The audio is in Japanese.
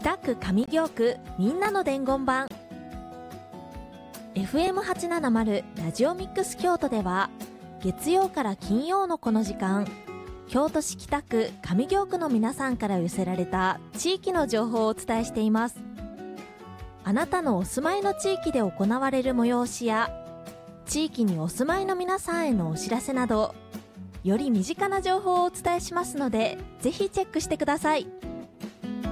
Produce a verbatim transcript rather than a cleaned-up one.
北区上京区みんなの伝言板 エフエムはちななまる ラジオミックス京都では月曜から金曜のこの時間、京都市北区上京区の皆さんから寄せられた地域の情報をお伝えしています。あなたのお住まいの地域で行われる催しや地域にお住まいの皆さんへのお知らせなど、より身近な情報をお伝えしますので、ぜひチェックしてください。